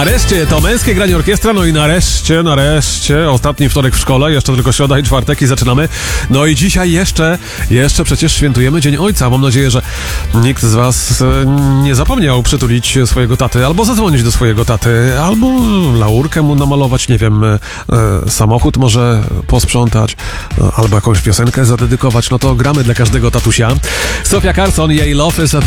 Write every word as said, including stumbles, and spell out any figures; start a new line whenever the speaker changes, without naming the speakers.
Nareszcie to męskie granie orkiestra, no i nareszcie, nareszcie ostatni wtorek w szkole, jeszcze tylko środa i czwartek i zaczynamy. No i dzisiaj jeszcze, jeszcze przecież świętujemy Dzień Ojca. Mam nadzieję, że nikt z was e, nie zapomniał przytulić swojego taty, albo zadzwonić do swojego taty, albo laurkę mu namalować, nie wiem, e, samochód może posprzątać, e, albo jakąś piosenkę zadedykować. No to gramy dla każdego tatusia. Sofia Carson, jej Love is a